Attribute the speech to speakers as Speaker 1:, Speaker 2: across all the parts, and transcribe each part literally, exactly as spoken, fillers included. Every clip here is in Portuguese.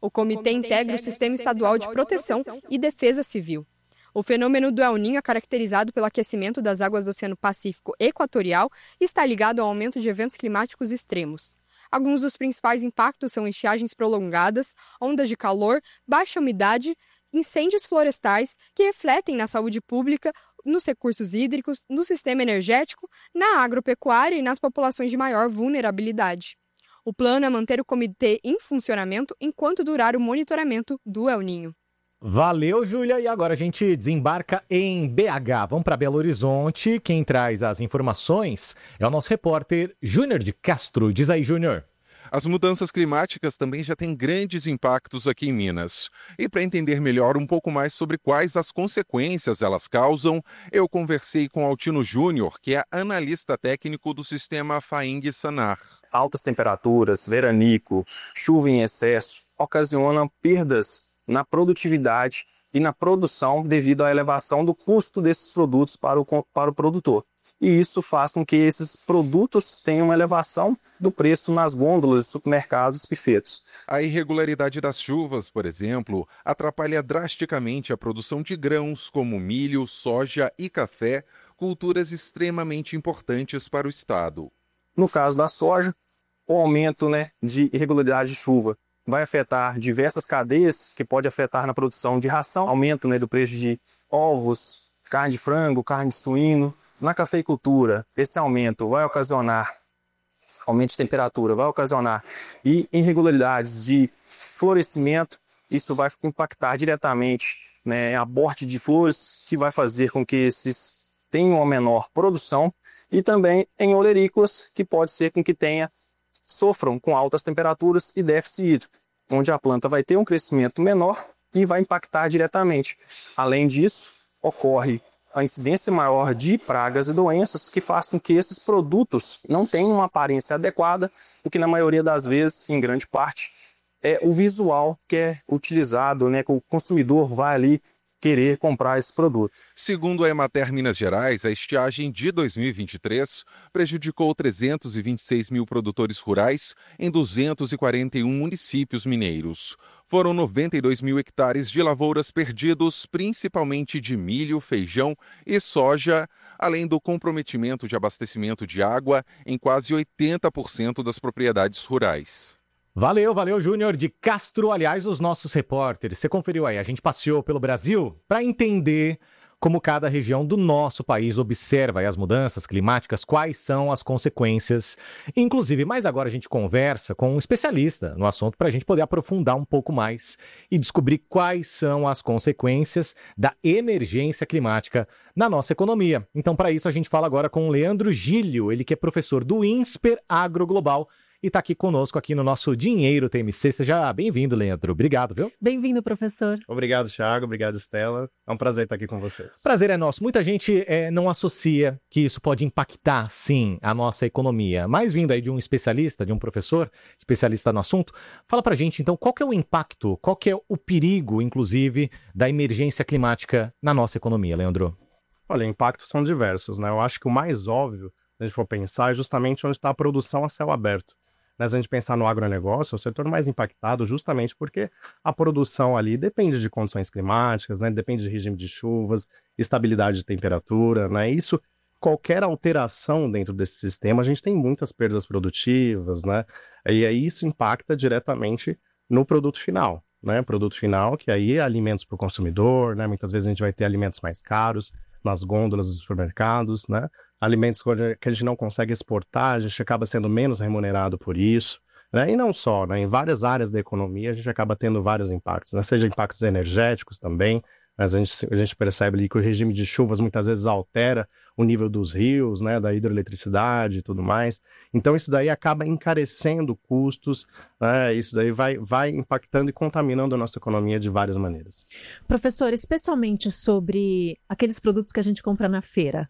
Speaker 1: O comitê integra o Sistema Estadual de Proteção e Defesa Civil. O fenômeno do El Niño é caracterizado pelo aquecimento das águas do Oceano Pacífico Equatorial e está ligado ao aumento de eventos climáticos extremos. Alguns dos principais impactos são estiagens prolongadas, ondas de calor, baixa umidade, incêndios florestais que refletem na saúde pública, nos recursos hídricos, no sistema energético, na agropecuária e nas populações de maior vulnerabilidade. O plano é manter o comitê em funcionamento enquanto durar o monitoramento do El Niño.
Speaker 2: Valeu, Júlia. E agora a gente desembarca em B H. Vamos para Belo Horizonte. Quem traz as informações é o nosso repórter Júnior de Castro. Diz aí, Júnior.
Speaker 3: As mudanças climáticas também já têm grandes impactos aqui em Minas. E para entender melhor um pouco mais sobre quais as consequências elas causam, eu conversei com Altino Júnior, que é analista técnico do sistema FAING-SANAR.
Speaker 4: Altas temperaturas, veranico, chuva em excesso ocasionam perdas na produtividade e na produção devido à elevação do custo desses produtos para o, para o produtor. E isso faz com que esses produtos tenham uma elevação do preço nas gôndolas de supermercados e feitos.
Speaker 3: A irregularidade das chuvas, por exemplo, atrapalha drasticamente a produção de grãos como milho, soja e café, culturas extremamente importantes para o estado.
Speaker 4: No caso da soja, o aumento, né, de irregularidade de chuva vai afetar diversas cadeias que pode afetar na produção de ração, aumento, né, do preço de ovos, carne de frango, carne de suíno. Na cafeicultura, esse aumento vai ocasionar, aumento de temperatura, vai ocasionar e irregularidades de florescimento. Isso vai impactar diretamente, né, aborte de flores, que vai fazer com que esses tenham uma menor produção, e também em olerícolas, que pode ser com que tenha, sofram com altas temperaturas e déficit hídrico, onde a planta vai ter um crescimento menor e vai impactar diretamente. Além disso, ocorre a incidência maior de pragas e doenças que faz com que esses produtos não tenham uma aparência adequada, o que na maioria das vezes, em grande parte, é o visual que é utilizado, né, que o consumidor vai ali querer comprar esse produto.
Speaker 3: Segundo a Emater Minas Gerais, a estiagem de dois mil e vinte e três prejudicou trezentos e vinte e seis mil produtores rurais em duzentos e quarenta e um municípios mineiros. Foram noventa e dois mil hectares de lavouras perdidos, principalmente de milho, feijão e soja, além do comprometimento de abastecimento de água em quase oitenta por cento das propriedades rurais.
Speaker 2: Valeu, valeu, Júnior de Castro. Aliás, os nossos repórteres, você conferiu aí, a gente passeou pelo Brasil para entender como cada região do nosso país observa aí as mudanças climáticas, quais são as consequências, inclusive. Mas agora a gente conversa com um especialista no assunto para a gente poder aprofundar um pouco mais e descobrir quais são as consequências da emergência climática na nossa economia. Então, para isso, a gente fala agora com o Leandro Gílio, ele que é professor do INSPER Agro Global, e está aqui conosco aqui no nosso Dinheiro T M C. Seja bem-vindo, Leandro. Obrigado, viu?
Speaker 5: Bem-vindo, professor.
Speaker 6: Obrigado, Thiago. Obrigado, Estela. É um prazer estar aqui com vocês.
Speaker 2: Prazer é nosso. Muita gente é, não associa que isso pode impactar, sim, a nossa economia. Mas vindo aí de um especialista, de um professor, especialista no assunto, fala pra gente, então, qual que é o impacto, qual que é o perigo, inclusive, da emergência climática na nossa economia, Leandro?
Speaker 6: Olha, impactos são diversos, né? Eu acho que o mais óbvio, se a gente for pensar, é justamente onde está a produção a céu aberto. Mas a gente pensar no agronegócio, é o setor mais impactado justamente porque a produção ali depende de condições climáticas, né? Depende de regime de chuvas, estabilidade de temperatura, né? Isso, qualquer alteração dentro desse sistema, a gente tem muitas perdas produtivas, né? E aí isso impacta diretamente no produto final, né? Produto final, que aí é alimentos para o consumidor, né? Muitas vezes a gente vai ter alimentos mais caros nas gôndolas dos supermercados, né? Alimentos que a gente não consegue exportar, a gente acaba sendo menos remunerado por isso, né? E não só, né? Em várias áreas da economia a gente acaba tendo vários impactos, né? Seja impactos energéticos também, mas a gente, a gente percebe ali que o regime de chuvas muitas vezes altera o nível dos rios, né? Da hidroeletricidade e tudo mais. Então isso daí acaba encarecendo custos, né? Isso daí vai, vai impactando e contaminando a nossa economia de várias maneiras.
Speaker 5: Professor, especialmente sobre aqueles produtos que a gente compra na feira,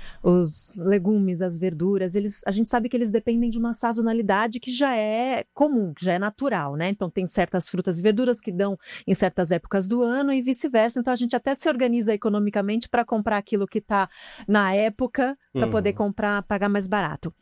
Speaker 5: os legumes, as verduras, eles, a gente sabe que eles dependem de uma sazonalidade que já é comum, que já é natural, né? Então tem certas frutas e verduras que dão em certas épocas do ano e vice-versa. Então a gente até se organiza economicamente para comprar aquilo que está na época, para uhum. poder comprar, pagar mais barato.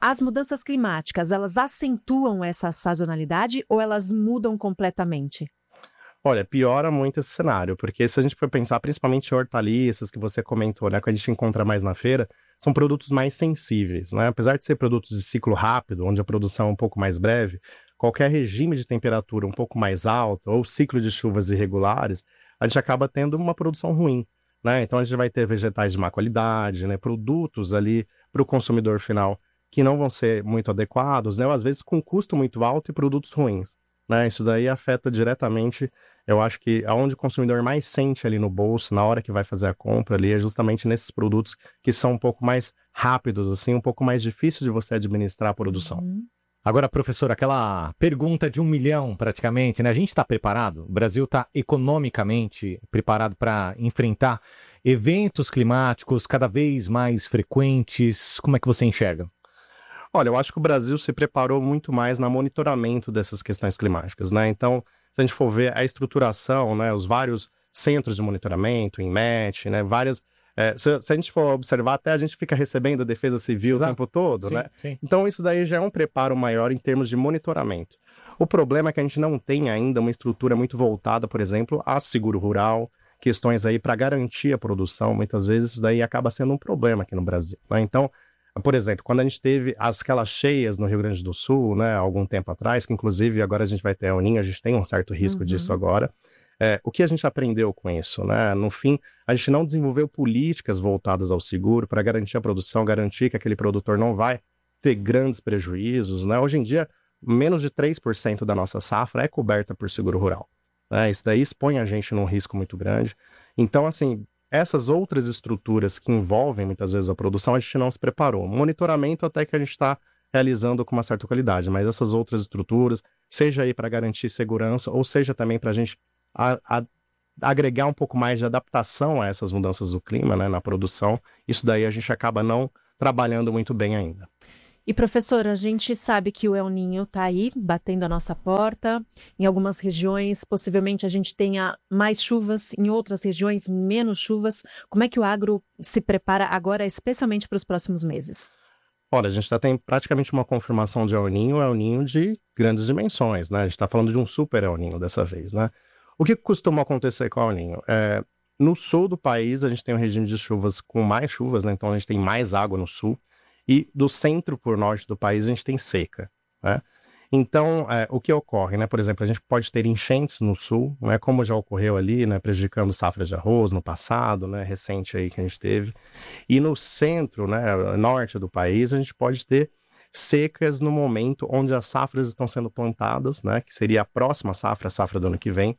Speaker 5: As mudanças climáticas, elas acentuam essa sazonalidade ou elas mudam completamente?
Speaker 6: Olha, piora muito esse cenário, porque se a gente for pensar principalmente em hortaliças, que você comentou, né, que a gente encontra mais na feira, são produtos mais sensíveis, né? Apesar de ser produtos de ciclo rápido, onde a produção é um pouco mais breve, qualquer regime de temperatura um pouco mais alta ou ciclo de chuvas irregulares, a gente acaba tendo uma produção ruim, né? Então a gente vai ter vegetais de má qualidade, né, produtos ali para o consumidor final que não vão ser muito adequados, né, ou às vezes com custo muito alto e produtos ruins, né? Isso daí afeta diretamente. Eu acho que aonde o consumidor mais sente ali no bolso, na hora que vai fazer a compra ali, é justamente nesses produtos que são um pouco mais rápidos, assim, um pouco mais difícil de você administrar a produção.
Speaker 5: Uhum.
Speaker 2: Agora, professor, aquela pergunta de um milhão praticamente, né? A gente está preparado? O Brasil está economicamente preparado para enfrentar eventos climáticos cada vez mais frequentes? Como é que você enxerga?
Speaker 6: Olha, eu acho que o Brasil se preparou muito mais no monitoramento dessas questões climáticas, né? Então, se a gente for ver a estruturação, né, os vários centros de monitoramento, INMET, né, várias... É, se, se a gente for observar, até a gente fica recebendo a Defesa Civil
Speaker 2: Exato.
Speaker 6: O tempo todo,
Speaker 2: Sim,
Speaker 6: né?
Speaker 2: sim.
Speaker 6: Então, isso daí já é um preparo maior em termos de monitoramento. O problema é que a gente não tem ainda uma estrutura muito voltada, por exemplo, a seguro rural, questões aí para garantir a produção. Muitas vezes isso daí acaba sendo um problema aqui no Brasil, né? Então, por exemplo, quando a gente teve as, aquelas cheias no Rio Grande do Sul, né, há algum tempo atrás, que inclusive agora a gente vai ter a El Niño, a gente tem um certo risco
Speaker 5: Uhum.
Speaker 6: disso agora. É, o que a gente aprendeu com isso, né? No fim, a gente não desenvolveu políticas voltadas ao seguro para garantir a produção, garantir que aquele produtor não vai ter grandes prejuízos, né? Hoje em dia, menos de três por cento da nossa safra é coberta por seguro rural, né? Isso daí expõe a gente num risco muito grande. Então, assim, essas outras estruturas que envolvem muitas vezes a produção, a gente não se preparou. Monitoramento até que a gente está realizando com uma certa qualidade, mas essas outras estruturas, seja aí para garantir segurança, ou seja também para a gente a, a, agregar um pouco mais de adaptação a essas mudanças do clima, né, na produção, isso daí a gente acaba não trabalhando muito bem ainda.
Speaker 5: E, professor, a gente sabe que o El Niño está aí, batendo a nossa porta. Em algumas regiões, possivelmente, a gente tenha mais chuvas, em outras regiões, menos chuvas. Como é que o agro se prepara agora, especialmente para os próximos meses?
Speaker 6: Olha, a gente já tem praticamente uma confirmação de El Niño, El Niño de grandes dimensões, né? A gente está falando de um super El Niño dessa vez, né? O que costuma acontecer com o El Niño? É, no sul do país, a gente tem um regime de chuvas com mais chuvas, né? Então a gente tem mais água no sul. E do centro por norte do país a gente tem seca, né? Então, é, o que ocorre, né? Por exemplo, a gente pode ter enchentes no sul, né? Como já ocorreu ali, né? Prejudicando safra de arroz no passado, né? Recente aí que a gente teve. E no centro, né? Norte do país, a gente pode ter secas no momento onde as safras estão sendo plantadas, né? Que seria a próxima safra, a safra do ano que vem.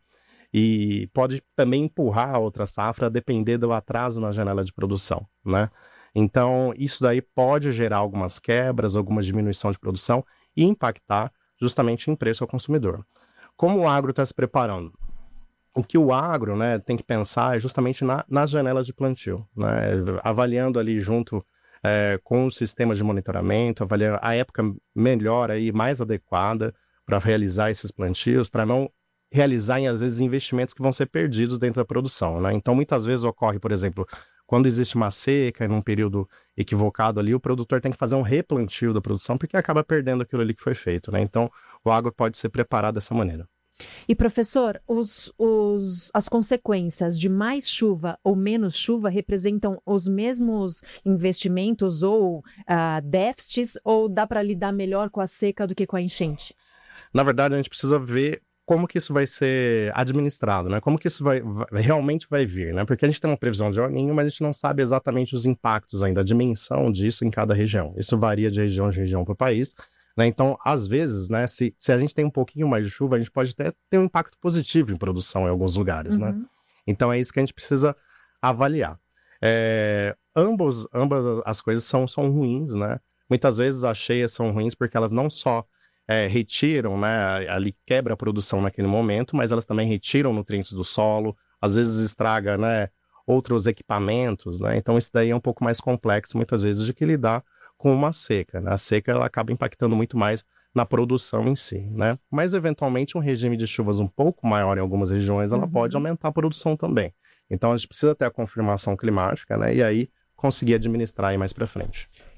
Speaker 6: E pode também empurrar a outra safra, a depender do atraso na janela de produção, né? Então, isso daí pode gerar algumas quebras, alguma diminuição de produção e impactar justamente em preço ao consumidor. Como o agro está se preparando? O que o agro, né, tem que pensar é justamente na, nas janelas de plantio, né? Avaliando ali junto é, com os sistemas de monitoramento, avaliando a época melhor e mais adequada para realizar esses plantios, para não realizarem, às vezes, investimentos que vão ser perdidos dentro da produção, né? Então, muitas vezes ocorre, por exemplo, quando existe uma seca, num período equivocado ali, o produtor tem que fazer um replantio da produção, porque acaba perdendo aquilo ali que foi feito, né? Então, o agro pode ser preparado dessa maneira.
Speaker 5: E, professor, os, os, as consequências de mais chuva ou menos chuva representam os mesmos investimentos ou uh, déficits, ou dá para lidar melhor com a seca do que com a enchente?
Speaker 6: Na verdade, a gente precisa ver como que isso vai ser administrado, né? Como que isso vai, vai, realmente vai vir, né? Porque a gente tem uma previsão de El Niño, mas a gente não sabe exatamente os impactos ainda, a dimensão disso em cada região. Isso varia de região em região para o país, né? Então, às vezes, né, se, se a gente tem um pouquinho mais de chuva, a gente pode até ter um impacto positivo em produção em alguns lugares,
Speaker 5: Uhum.
Speaker 6: né? Então, é isso que a gente precisa avaliar. É, ambos, ambas as coisas são, são ruins, né? Muitas vezes as cheias são ruins porque elas não só É, retiram, né, ali quebra a produção naquele momento, mas elas também retiram nutrientes do solo, às vezes estraga, né, outros equipamentos, né, então isso daí é um pouco mais complexo, muitas vezes, de que lidar com uma seca, né, a seca ela acaba impactando muito mais na produção em si, né, mas eventualmente um regime de chuvas um pouco maior em algumas regiões, ela
Speaker 5: Uhum.
Speaker 6: pode aumentar a produção também, então a gente precisa ter a confirmação climática, né, e aí conseguir administrar aí mais para frente.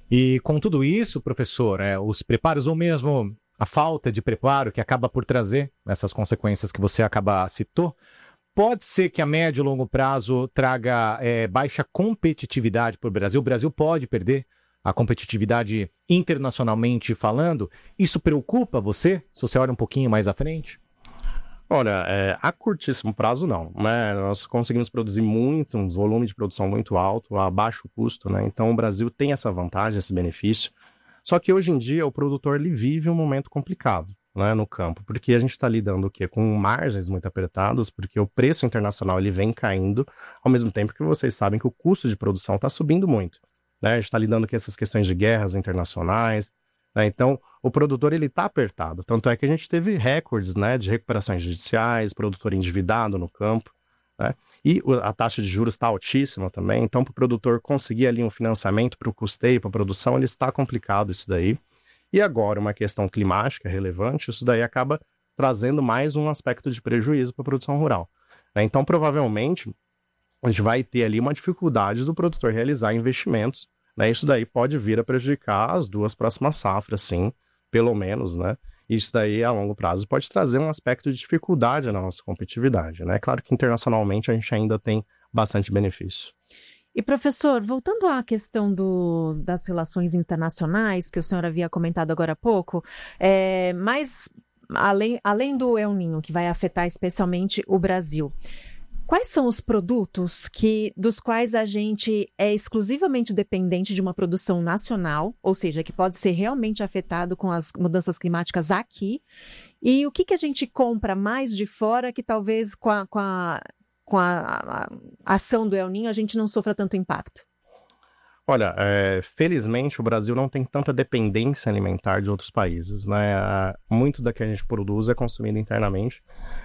Speaker 2: E com tudo isso, professor, é, os preparos ou mesmo a falta de preparo que acaba por trazer essas consequências que você acaba citou, pode ser que a médio e longo prazo traga é, baixa competitividade para o Brasil. O Brasil pode perder a competitividade internacionalmente falando. Isso preocupa você, se você olha um pouquinho mais à frente?
Speaker 6: Olha, é, a curtíssimo prazo não, né? Nós conseguimos produzir muito, um volume de produção muito alto, a baixo custo, né? Então o Brasil tem essa vantagem, esse benefício. Só que hoje em dia o produtor ele vive um momento complicado, né, no campo, porque a gente está lidando o quê? Com margens muito apertadas, porque o preço internacional ele vem caindo, ao mesmo tempo que vocês sabem que o custo de produção está subindo muito, né? A gente está lidando com essas questões de guerras internacionais, né? Então o produtor ele está apertado, tanto é que a gente teve recordes, né, de recuperações judiciais, produtor endividado no campo, né? E a taxa de juros está altíssima também, então para o produtor conseguir ali um financiamento para o custeio, para a produção, ele está complicado isso daí. E agora uma questão climática relevante, isso daí acaba trazendo mais um aspecto de prejuízo para a produção rural, né? Então provavelmente a gente vai ter ali uma dificuldade do produtor realizar investimentos, né? Isso daí pode vir a prejudicar as duas próximas safras, sim, pelo menos, né? Isso daí, a longo prazo, pode trazer um aspecto de dificuldade na nossa competitividade, né? Claro que internacionalmente a gente ainda tem bastante benefício.
Speaker 5: E, professor, voltando à questão do, das relações internacionais, que o senhor havia comentado agora há pouco, é, mas além, além do El Niño, que vai afetar especialmente o Brasil, quais são os produtos que, dos quais a gente é exclusivamente dependente de uma produção nacional, ou seja, que pode ser realmente afetado com as mudanças climáticas aqui, e o que, que a gente compra mais de fora que talvez com a, com a, com a, a ação do El Niño a gente não sofra tanto impacto?
Speaker 6: Olha, é, felizmente o Brasil não tem tanta dependência alimentar de outros países, né? Muito da que a gente produz é consumido internamente.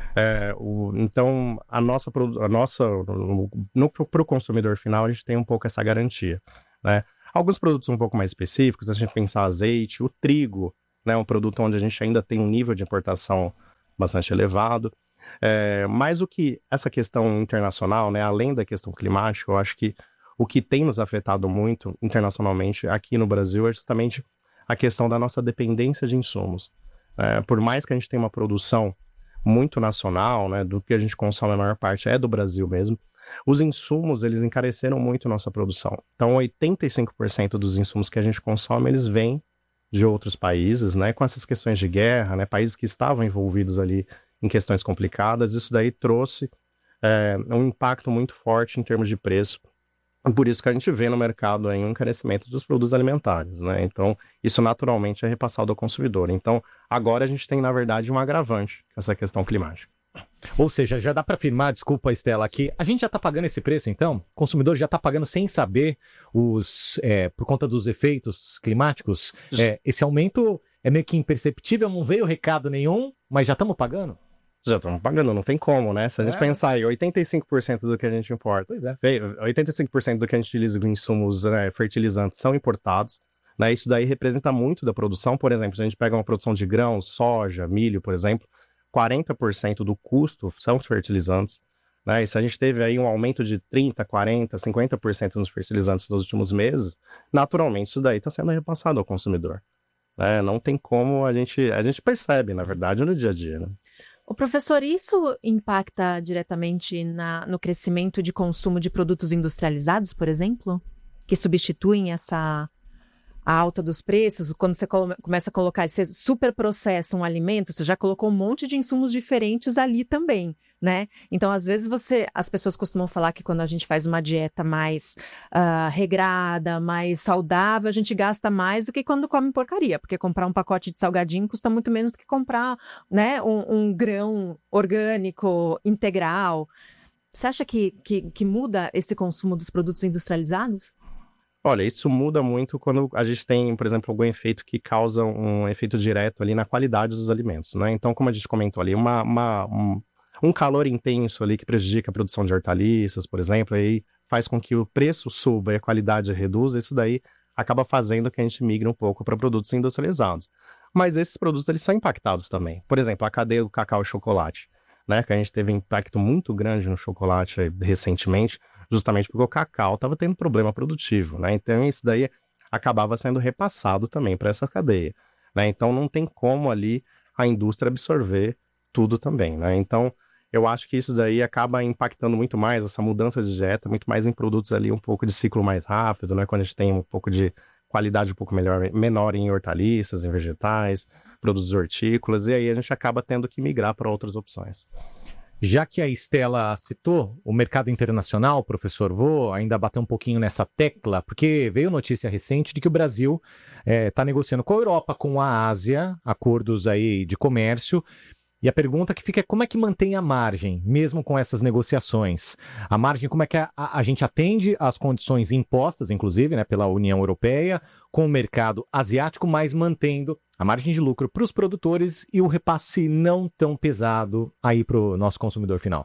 Speaker 6: É, o, então, a nossa, a nossa para o consumidor final, a gente tem um pouco essa garantia, né? Alguns produtos um pouco mais específicos, se a gente pensar azeite, o trigo, né? Um produto onde a gente ainda tem um nível de importação bastante elevado. É, mas o que, essa questão internacional, né? Além da questão climática, eu acho que o que tem nos afetado muito internacionalmente aqui no Brasil é justamente a questão da nossa dependência de insumos. É, por mais que a gente tenha uma produção muito nacional, né, do que a gente consome, a maior parte é do Brasil mesmo, os insumos, eles encareceram muito nossa produção. Então, oitenta e cinco por cento dos insumos que a gente consome, eles vêm de outros países, né, com essas questões de guerra, né, países que estavam envolvidos ali em questões complicadas. Isso daí trouxe é, um impacto muito forte em termos de preço. Por isso que a gente vê no mercado aí um encarecimento dos produtos alimentares, né? Então, isso naturalmente é repassado ao consumidor. Então, agora a gente tem, na verdade, um agravante, essa questão climática.
Speaker 2: Ou seja, já dá para afirmar, desculpa, Estela, que a gente já está pagando esse preço, então? O consumidor já está pagando sem saber, os, é, por conta dos efeitos climáticos? É, esse aumento é meio que imperceptível, não veio recado nenhum, mas já estamos pagando?
Speaker 6: Já estamos pagando, não tem como, né? Se a gente é. pensar aí, oitenta e cinco por cento do que a gente importa,
Speaker 2: pois é.
Speaker 6: oitenta e cinco por cento do que a gente utiliza em insumos, né, fertilizantes são importados, né? Isso daí representa muito da produção. Por exemplo, se a gente pega uma produção de grãos, soja, milho, por exemplo, quarenta por cento do custo são os fertilizantes, né? E se a gente teve aí um aumento de trinta, quarenta, cinquenta por cento nos fertilizantes nos últimos meses, naturalmente isso daí está sendo repassado ao consumidor, né? Não tem como a gente... A gente percebe, na verdade, no dia a dia, né?
Speaker 5: O professor, isso impacta diretamente na, no crescimento de consumo de produtos industrializados, por exemplo? Que substituem essa a alta dos preços? Quando você come, começa a colocar, você superprocessa um alimento, você já colocou um monte de insumos diferentes ali também, né? Então, às vezes, você, as pessoas costumam falar que quando a gente faz uma dieta mais uh, regrada, mais saudável, a gente gasta mais do que quando come porcaria, porque comprar um pacote de salgadinho custa muito menos do que comprar, né, um, um grão orgânico integral. Você acha que, que, que muda esse consumo dos produtos industrializados?
Speaker 6: Olha, isso muda muito quando a gente tem, por exemplo, algum efeito que causa um efeito direto ali na qualidade dos alimentos, né? Então, como a gente comentou ali, uma, uma, um, um calor intenso ali que prejudica a produção de hortaliças, por exemplo, aí faz com que o preço suba e a qualidade reduza, isso daí acaba fazendo que a gente migre um pouco para produtos industrializados. Mas esses produtos, eles são impactados também. Por exemplo, a cadeia do cacau e chocolate, né? Que a gente teve um impacto muito grande no chocolate recentemente, justamente porque o cacau estava tendo problema produtivo, né? Então, isso daí acabava sendo repassado também para essa cadeia, né? Então não tem como ali a indústria absorver tudo também, né? Então eu acho que isso daí acaba impactando muito mais, essa mudança de dieta, muito mais em produtos ali um pouco de ciclo mais rápido, né? Quando a gente tem um pouco de qualidade um pouco melhor, menor em hortaliças, em vegetais, produtos hortícolas, e aí a gente acaba tendo que migrar para outras opções.
Speaker 2: Já que a Estela citou o mercado internacional, professor, vou ainda bater um pouquinho nessa tecla, porque veio notícia recente de que o Brasil está negociando com a Europa, com a Ásia, acordos aí de comércio. E a pergunta que fica é como é que mantém a margem, mesmo com essas negociações? A margem, como é que a, a gente atende às condições impostas, inclusive, né, pela União Europeia, com o mercado asiático, mas mantendo a margem de lucro para os produtores e o repasse não tão pesado aí para o nosso consumidor final?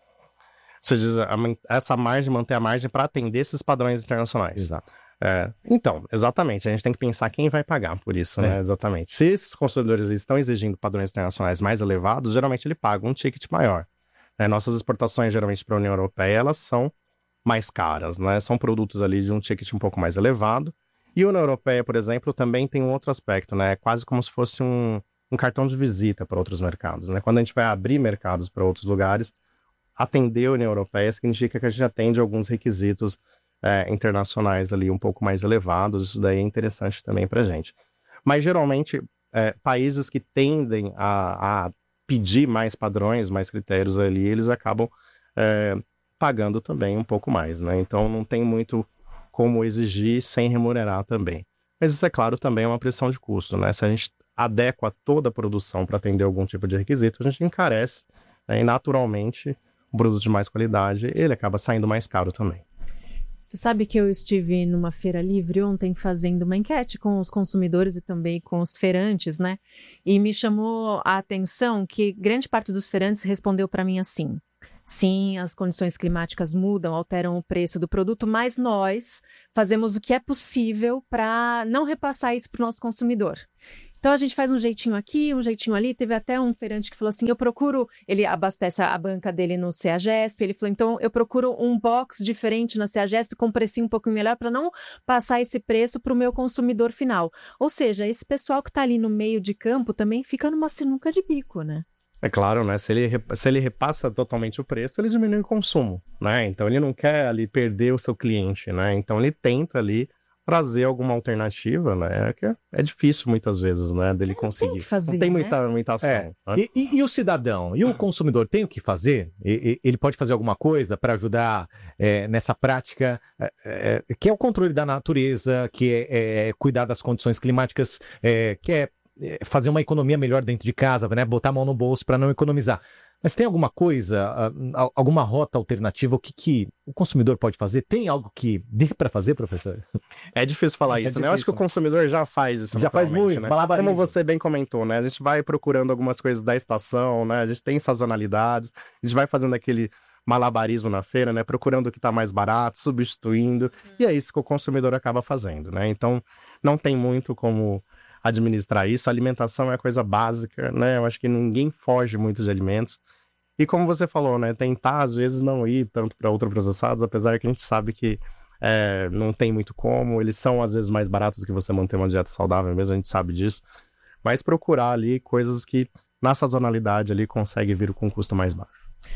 Speaker 6: Você diz, a, essa margem, manter a margem para atender esses padrões internacionais.
Speaker 2: Exato.
Speaker 6: É, então, exatamente, a gente tem que pensar quem vai pagar por isso,
Speaker 2: é.
Speaker 6: né? Exatamente. Se esses consumidores estão exigindo padrões internacionais mais elevados, geralmente ele paga um ticket maior. Né? Nossas exportações, geralmente, para a União Europeia, elas são mais caras, né? São produtos ali de um ticket um pouco mais elevado. E a União Europeia, por exemplo, também tem um outro aspecto, né? É quase como se fosse um, um cartão de visita para outros mercados, né? Quando a gente vai abrir mercados para outros lugares, atender a União Europeia significa que a gente atende alguns requisitos É, internacionais ali um pouco mais elevados, isso daí é interessante também para a gente. Mas geralmente, é, países que tendem a, a pedir mais padrões, mais critérios ali, eles acabam é, pagando também um pouco mais, né? Então não tem muito como exigir sem remunerar também. Mas isso, é claro, também é uma pressão de custo, né? Se a gente adequa toda a produção para atender algum tipo de requisito, a gente encarece, né? E naturalmente, um produto de mais qualidade, ele acaba saindo mais caro também.
Speaker 5: Você sabe que eu estive numa feira livre ontem fazendo uma enquete com os consumidores e também com os feirantes, né? E me chamou a atenção que grande parte dos feirantes respondeu para mim assim: sim, as condições climáticas mudam, alteram o preço do produto, mas nós fazemos o que é possível para não repassar isso para o nosso consumidor. Então a gente faz um jeitinho aqui, um jeitinho ali. Teve até um feirante que falou assim, eu procuro, ele abastece a banca dele no CEAGESP, ele falou, então eu procuro um box diferente na CEAGESP com um precinho um pouquinho melhor para não passar esse preço para o meu consumidor final. Ou seja, esse pessoal que está ali no meio de campo também fica numa sinuca de bico, né?
Speaker 6: É claro, né? Se ele, se ele repassa totalmente o preço, ele diminui o consumo, né? Então ele não quer ali perder o seu cliente, né? Então ele tenta ali trazer alguma alternativa, né? Que é, é difícil muitas vezes, né? Dele conseguir.
Speaker 5: Tem que fazer,
Speaker 6: não tem
Speaker 5: né?
Speaker 6: muita, muita ação.
Speaker 2: É.
Speaker 6: Né?
Speaker 2: E, e, e o cidadão? E o consumidor tem o que fazer? E, e, ele pode fazer alguma coisa para ajudar é, nessa prática, é, é, que é o controle da natureza, que é, é cuidar das condições climáticas, é, que é fazer uma economia melhor dentro de casa, né? Botar a mão no bolso para não economizar. Mas tem alguma coisa, alguma rota alternativa? O que, que o consumidor pode fazer? Tem algo que dê para fazer, professor?
Speaker 6: É difícil falar
Speaker 2: É
Speaker 6: isso,
Speaker 2: difícil.
Speaker 6: né? Eu acho que o consumidor já faz isso.
Speaker 2: Já faz muito,
Speaker 6: né?
Speaker 2: malabarismo.
Speaker 6: Como você bem comentou, né? A gente vai procurando algumas coisas da estação, né? A gente tem sazonalidades, a gente vai fazendo aquele malabarismo na feira, né? Procurando o que está mais barato, substituindo. E é isso que o consumidor acaba fazendo, né? Então, não tem muito como administrar isso. A alimentação é a coisa básica, né? Eu acho que ninguém foge muito de alimentos. E como você falou, né? Tentar, às vezes, não ir tanto para ultraprocessados, apesar que a gente sabe que é, não tem muito como. Eles são, às vezes, mais baratos do que você manter uma dieta saudável mesmo, a gente sabe disso. Mas procurar ali coisas que, na sazonalidade, ali, consegue vir com um custo mais baixo.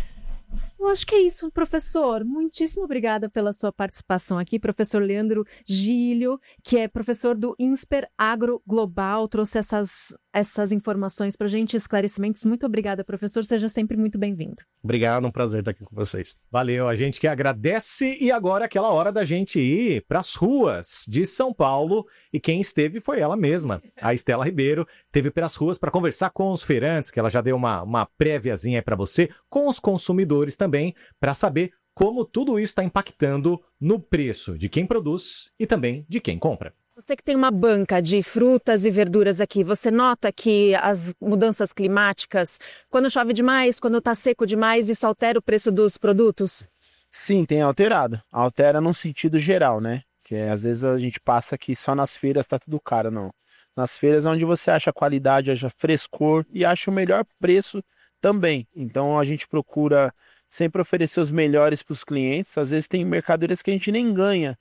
Speaker 5: Eu acho que é isso, professor. Muitíssimo obrigada pela sua participação aqui. Professor Leandro Gílio, que é professor do INSPER Agro Global, trouxe essas, essas informações para a gente, esclarecimentos. Muito obrigada, professor. Seja sempre muito bem-vindo.
Speaker 6: Obrigado, um prazer estar aqui com vocês.
Speaker 2: Valeu, a gente que agradece. E agora é aquela hora da gente ir para as ruas de São Paulo. E quem esteve foi ela mesma, a Estela Ribeiro. Teve pelas ruas para conversar com os feirantes, que ela já deu uma, uma préviazinha aí para você, com os consumidores também, para saber como tudo isso está impactando no preço de quem produz e também de quem compra.
Speaker 7: Você que tem uma banca de frutas e verduras aqui, você nota que as mudanças climáticas, quando chove demais, quando está seco demais, isso altera o preço dos produtos?
Speaker 8: Sim, tem alterado. Altera num sentido geral, né? Que é, às vezes a gente passa aqui só nas feiras, está tudo caro, não. Nas feiras é onde você acha qualidade, acha frescor e acha o melhor preço também. Então a gente procura sempre oferecer os melhores para os clientes. Às vezes tem mercadorias que a gente nem ganha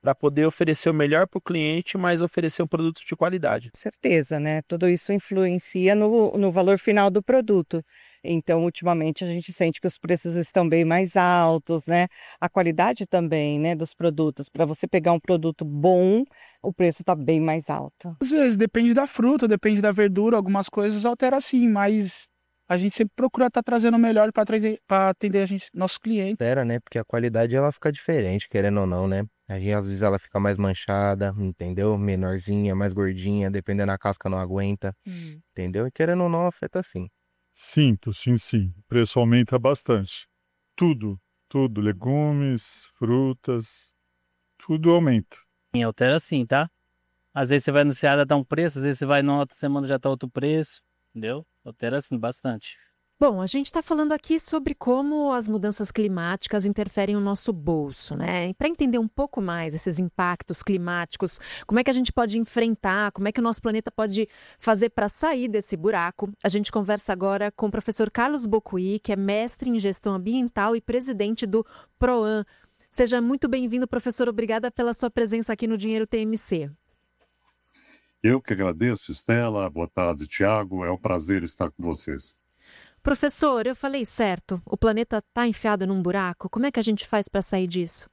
Speaker 8: para poder oferecer o melhor para o cliente, mas oferecer um produto de qualidade.
Speaker 9: Com certeza, né? Tudo isso influencia no, no valor final do produto. Então, ultimamente, a gente sente que os preços estão bem mais altos, né? A qualidade também, né, dos produtos. Para você pegar um produto bom, o preço está bem mais alto.
Speaker 10: Às vezes, depende da fruta, depende da verdura, algumas coisas altera sim, mas a gente sempre procura estar trazendo o melhor para atender a gente, nossos clientes.
Speaker 11: Altera, né? Porque a qualidade ela fica diferente, querendo ou não, né? A gente, às vezes ela fica mais manchada, entendeu? Menorzinha, mais gordinha, dependendo da casca não aguenta, hum. entendeu? E querendo ou não, afeta sim.
Speaker 12: Sinto, sim, sim. O preço aumenta bastante. Tudo, tudo, legumes, frutas, tudo aumenta.
Speaker 13: Altera sim, tá? Às vezes você vai no Ceará dar um preço, às vezes você vai na outra semana já tá outro preço, entendeu? Altera sim, bastante.
Speaker 5: Bom, a gente está falando aqui sobre como as mudanças climáticas interferem no nosso bolso, né? E para entender um pouco mais esses impactos climáticos, como é que a gente pode enfrentar, como é que o nosso planeta pode fazer para sair desse buraco, a gente conversa agora com o professor Carlos Bocuí, que é mestre em gestão ambiental e presidente do PROAM. Seja muito bem-vindo, professor. Obrigada pela sua presença aqui no Dinheiro T M C.
Speaker 14: Eu que agradeço, Estela. Boa tarde, Tiago. É um prazer estar com vocês.
Speaker 5: Professor, eu falei certo. O planeta está enfiado num buraco. Como é que a gente faz para sair disso?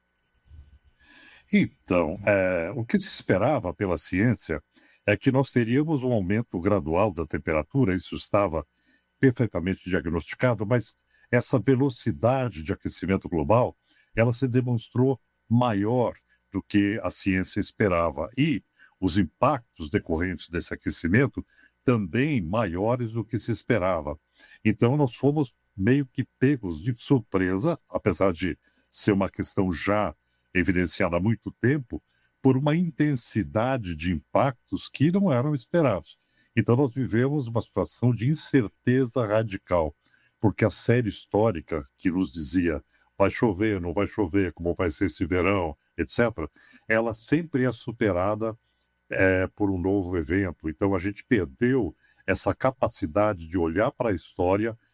Speaker 14: Então, é, o que se esperava pela ciência é que nós teríamos um aumento gradual da temperatura. Isso estava perfeitamente diagnosticado, mas essa velocidade de aquecimento global, ela se demonstrou maior do que a ciência esperava. E os impactos decorrentes desse aquecimento também maiores do que se esperava. Então, nós fomos meio que pegos de surpresa, apesar de ser uma questão já evidenciada há muito tempo, por uma intensidade de impactos que não eram esperados. Então, nós vivemos uma situação de incerteza radical, porque a série histórica que nos dizia vai chover, não vai chover, como vai ser esse verão, etcétera, ela sempre é superada é, por um novo evento. Então, a gente perdeu essa capacidade de olhar para a história